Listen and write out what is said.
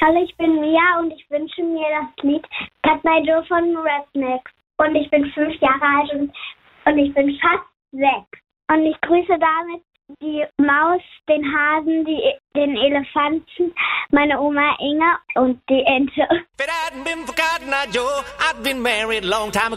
Hallo, ich bin Mia und ich wünsche mir das Lied Cut My Joe von Rednex. Und ich bin 5 Jahre alt und ich bin fast 6. Und ich grüße damit die Maus, den Hasen, den Elefanten, meine Oma Inge und die Ente.